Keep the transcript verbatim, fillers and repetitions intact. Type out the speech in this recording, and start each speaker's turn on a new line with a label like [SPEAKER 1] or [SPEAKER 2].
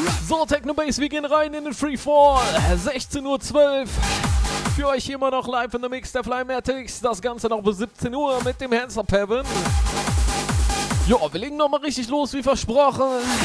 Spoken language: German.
[SPEAKER 1] So, Technobase, wir gehen rein in den Freefall. sechzehn Uhr zwölf. Für euch immer noch live in der Mix der Flymatics. Das Ganze noch bis siebzehn Uhr mit dem Hands Up Heaven. Ja, wir legen nochmal richtig los, wie versprochen.